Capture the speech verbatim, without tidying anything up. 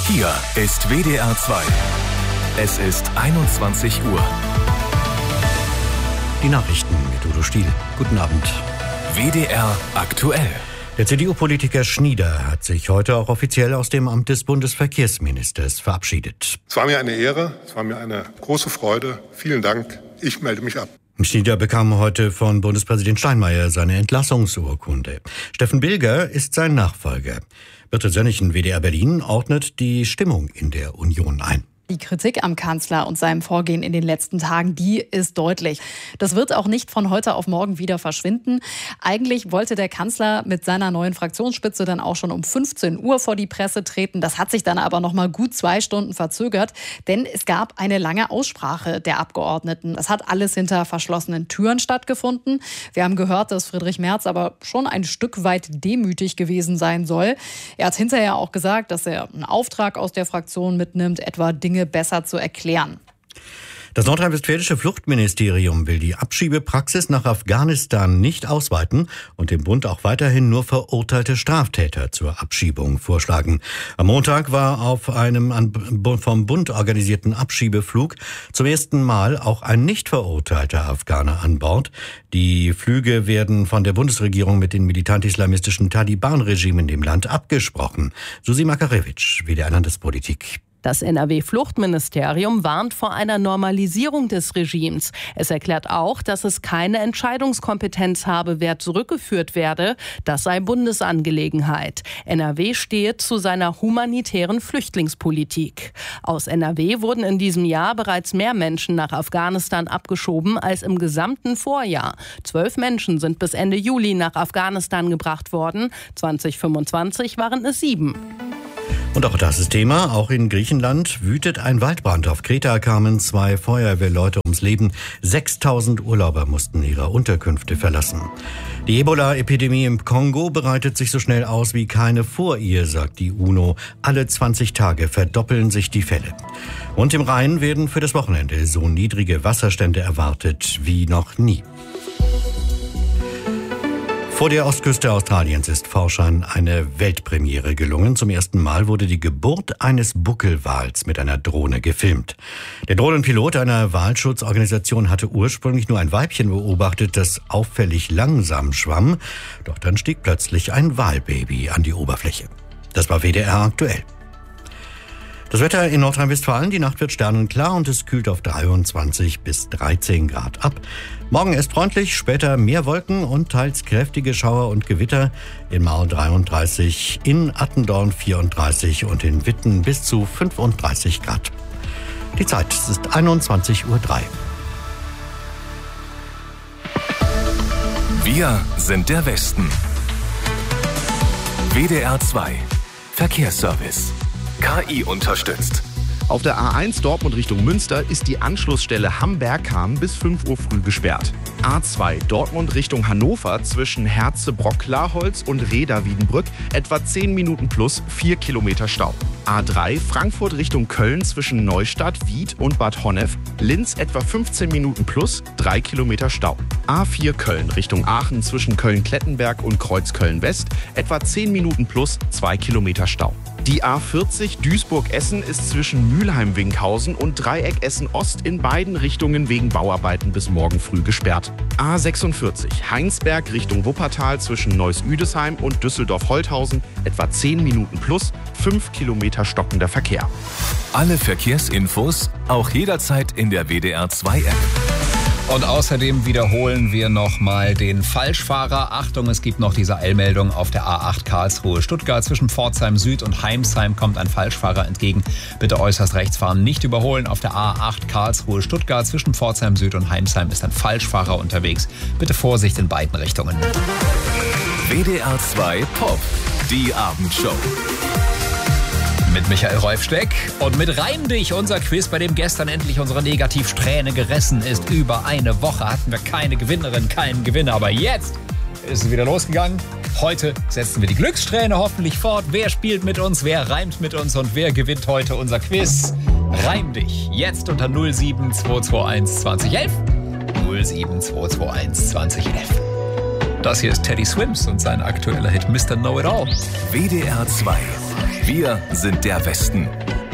Hier ist W D R zwei. Es ist einundzwanzig Uhr. Die Nachrichten mit Udo Stiel. Guten Abend. W D R aktuell. Der C D U-Politiker Schnieder hat sich heute auch offiziell aus dem Amt des Bundesverkehrsministers verabschiedet. Es war mir eine Ehre, es war mir eine große Freude. Vielen Dank. Ich melde mich ab. Schnieder bekam heute von Bundespräsident Steinmeier seine Entlassungsurkunde. Steffen Bilger ist sein Nachfolger. Birte Sönnlichen, W D R Berlin, ordnet die Stimmung in der Union ein. Die Kritik am Kanzler und seinem Vorgehen in den letzten Tagen, die ist deutlich. Das wird auch nicht von heute auf morgen wieder verschwinden. Eigentlich wollte der Kanzler mit seiner neuen Fraktionsspitze dann auch schon um fünfzehn Uhr vor die Presse treten. Das hat sich dann aber noch mal gut zwei Stunden verzögert, denn es gab eine lange Aussprache der Abgeordneten. Das hat alles hinter verschlossenen Türen stattgefunden. Wir haben gehört, dass Friedrich Merz aber schon ein Stück weit demütig gewesen sein soll. Er hat hinterher auch gesagt, dass er einen Auftrag aus der Fraktion mitnimmt, etwa Dinge besser zu erklären. Das nordrhein-westfälische Fluchtministerium will die Abschiebepraxis nach Afghanistan nicht ausweiten und dem Bund auch weiterhin nur verurteilte Straftäter zur Abschiebung vorschlagen. Am Montag war auf einem vom Bund organisierten Abschiebeflug zum ersten Mal auch ein nicht verurteilter Afghaner an Bord. Die Flüge werden von der Bundesregierung mit den militant-islamistischen Taliban-Regimen in dem Land abgesprochen. Susi Makarewitsch, W D R Landespolitik. Das N R W-Fluchtministerium warnt vor einer Normalisierung des Regimes. Es erklärt auch, dass es keine Entscheidungskompetenz habe, wer zurückgeführt werde. Das sei Bundesangelegenheit. N R W stehe zu seiner humanitären Flüchtlingspolitik. Aus N R W wurden in diesem Jahr bereits mehr Menschen nach Afghanistan abgeschoben als im gesamten Vorjahr. Zwölf Menschen sind bis Ende Juli nach Afghanistan gebracht worden. zwanzig fünfundzwanzig waren es sieben. Und auch das ist Thema. Auch in Griechenland wütet ein Waldbrand. Auf Kreta kamen zwei Feuerwehrleute ums Leben. sechstausend Urlauber mussten ihre Unterkünfte verlassen. Die Ebola-Epidemie im Kongo bereitet sich so schnell aus wie keine vor ihr, sagt die UNO. Alle zwanzig Tage verdoppeln sich die Fälle. Und im Rhein werden für das Wochenende so niedrige Wasserstände erwartet wie noch nie. Vor der Ostküste Australiens ist Forschern eine Weltpremiere gelungen. Zum ersten Mal wurde die Geburt eines Buckelwals mit einer Drohne gefilmt. Der Drohnenpilot einer Walschutzorganisation hatte ursprünglich nur ein Weibchen beobachtet, das auffällig langsam schwamm. Doch dann stieg plötzlich ein Walbaby an die Oberfläche. Das war W D R aktuell. Das Wetter in Nordrhein-Westfalen, die Nacht wird sternenklar und es kühlt auf dreiundzwanzig bis dreizehn Grad ab. Morgen ist freundlich, später mehr Wolken und teils kräftige Schauer und Gewitter. In Marl dreiunddreißig, in Attendorn vierunddreißig und in Witten bis zu fünfunddreißig Grad. Die Zeit ist einundzwanzig Uhr drei. Wir sind der Westen. W D R zwei. Verkehrsservice. K I unterstützt. Auf der A eins Dortmund Richtung Münster ist die Anschlussstelle Hamm-Berghahn bis fünf Uhr früh gesperrt. A zwei Dortmund Richtung Hannover zwischen Herze-Brock-Klarholz und Reda-Wiedenbrück etwa zehn Minuten plus vier Kilometer Stau. A drei Frankfurt Richtung Köln zwischen Neustadt, Wied und Bad Honnef, Linz etwa fünfzehn Minuten plus drei Kilometer Stau. A vier Köln Richtung Aachen zwischen Köln-Klettenberg und Kreuzköln-West etwa zehn Minuten plus zwei Kilometer Stau. Die A vierzig Duisburg-Essen ist zwischen Mülheim-Winkhausen und Dreieck Essen-Ost in beiden Richtungen wegen Bauarbeiten bis morgen früh gesperrt. A sechsundvierzig Heinsberg Richtung Wuppertal zwischen Neuss-Üdesheim und Düsseldorf-Holthausen etwa zehn Minuten plus fünf Kilometer stockender Verkehr. Alle Verkehrsinfos auch jederzeit in der W D R zwei App. Und außerdem wiederholen wir nochmal den Falschfahrer. Achtung, es gibt noch diese Eilmeldung auf der A acht Karlsruhe-Stuttgart. Zwischen Pforzheim Süd und Heimsheim kommt ein Falschfahrer entgegen. Bitte äußerst rechts fahren, nicht überholen. Auf der A acht Karlsruhe-Stuttgart zwischen Pforzheim Süd und Heimsheim ist ein Falschfahrer unterwegs. Bitte Vorsicht in beiden Richtungen. W D R zwei Pop, die Abendshow. Mit Michael Reufsteck und mit Reim dich, unser Quiz, bei dem gestern endlich unsere Negativsträhne gerissen ist. Über eine Woche hatten wir keine Gewinnerin, keinen Gewinner. Aber jetzt ist es wieder losgegangen. Heute setzen wir die Glückssträhne hoffentlich fort. Wer spielt mit uns, wer reimt mit uns und wer gewinnt heute unser Quiz? Reim dich jetzt unter null sieben zwei zwei eins zwanzig elf. null sieben zwei zwei eins zwanzig elf. Das hier ist Teddy Swims und sein aktueller Hit Mister Know-It-All. W D R zwei. Wir sind der Westen.